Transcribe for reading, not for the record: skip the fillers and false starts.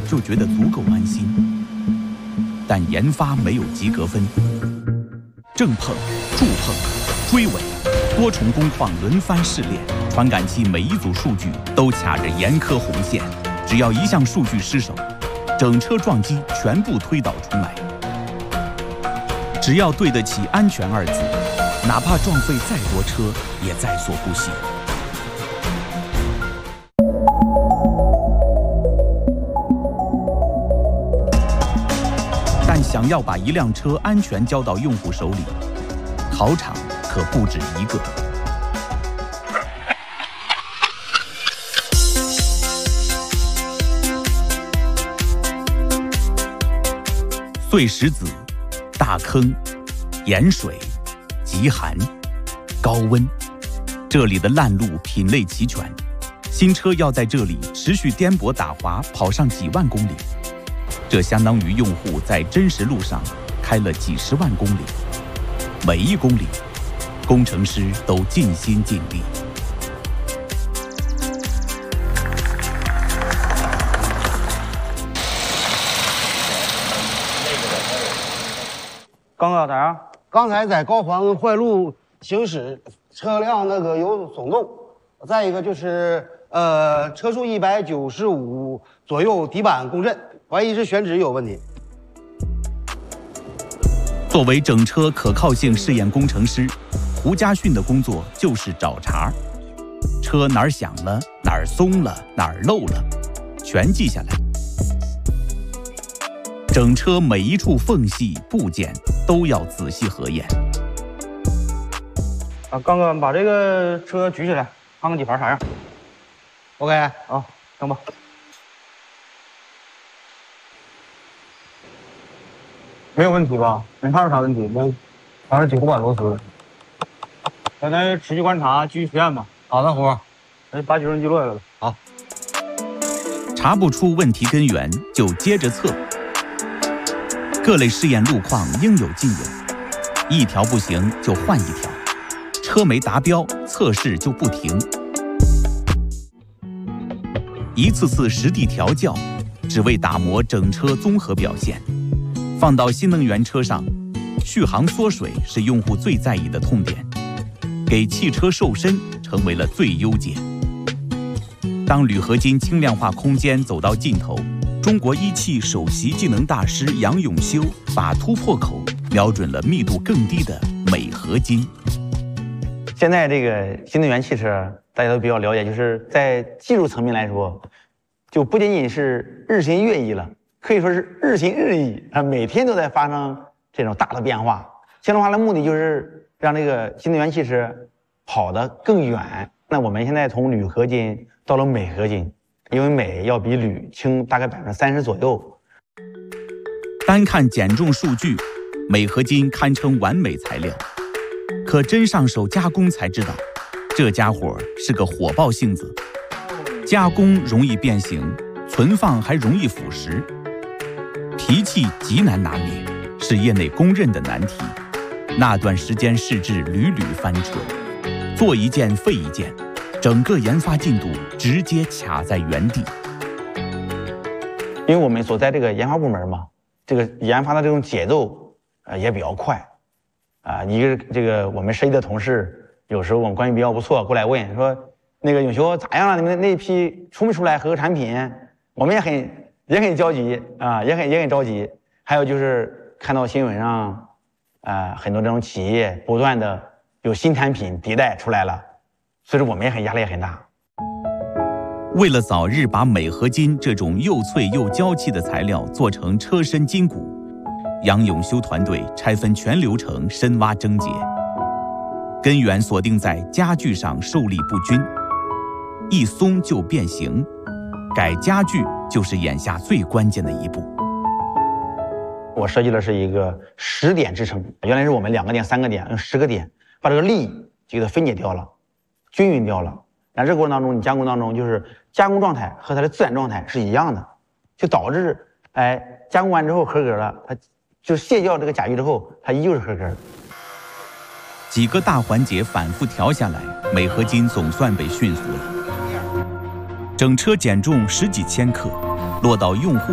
就觉得足够安心。但研发没有及格分，正碰、触碰、追尾，多重工况轮番试炼，传感器每一组数据都卡着严苛红线，只要一项数据失守，整车撞击全部推倒重来。只要对得起安全二字，哪怕撞废再多车也在所不惜。但想要把一辆车安全交到用户手里，考场可不止一个。碎石子、大坑、盐水、极寒、高温，这里的烂路品类齐全，新车要在这里持续颠簸打滑跑上几万公里，这相当于用户在真实路上开了几十万公里，每一公里，工程师都尽心尽力。 刚刚咋样？ 刚才在高环坏路行驶，车辆那个有松动，再一个就是车速195左右，底板共振，怀疑是选址有问题。 作为整车可靠性试验工程师，胡家训的工作就是找茬，车哪儿响了，哪儿松了，哪儿漏了，全记下来。整车每一处缝隙部件都要仔细核验。 刚哥，把这个车举起来，看看底盘啥样。 OK 啊，等吧。没有问题吧？没看出啥问题，还是几乎板螺丝。现在持续观察，继续实验吧。好的，胡。把举升机落下来了。好。 查不出问题根源，就接着测。各类试验路况应有尽有，一条不行就换一条，车没达标，测试就不停。一次次实地调教，只为打磨整车综合表现。放到新能源车上，续航缩水是用户最在意的痛点，给汽车瘦身成为了最优解。当铝合金轻量化空间走到尽头，中国一汽首席技能大师杨永修把突破口瞄准了密度更低的镁合金。 现在这个新能源汽车大家都比较了解，就是在技术层面来说，就不仅仅是日新月异了，可以说是日新日异啊，每天都在发生这种大的变化。轻量化的目的就是让这个新能源汽车跑得更远。那我们现在从铝合金到了镁合金，因为镁要比铝轻大概30%左右。 单看减重数据，镁合金堪称完美材料，可真上手加工才知道，这家伙是个火爆性子，加工容易变形，存放还容易腐蚀，脾气极难拿捏，是业内公认的难题。那段时间试制屡屡翻车，做一件废一件，整个研发进度直接卡在原地。 因为我们所在这个研发部门嘛，这个研发的这种节奏也比较快啊。这个我们设计的同事有时候我们关系比较不错，过来问说那个永修咋样了？你们那一批出没出来合格产品？我们也很焦急啊，也很着急。还有就是看到新闻上很多这种企业不断的有新产品迭代出来了，所以说我们压力也很大。 为了早日把镁合金这种又脆又娇气的材料做成车身筋骨，杨永修团队拆分全流程深挖症结，根源锁定在家具上受力不均，一松就变形，改家具就是眼下最关键的一步。 我设计的是一个10点支撑，原来是我们2个点、3个点，用10个点把这个力就给它分解掉了，均匀掉了。然后这个过程当中，你加工当中就是加工状态和它的自然状态是一样的，就导致加工完之后合格了，它就卸掉这个甲具之后，它依旧是合格的。 几个大环节反复调下来，镁合金总算被驯服了。整车减重10几千克，落到用户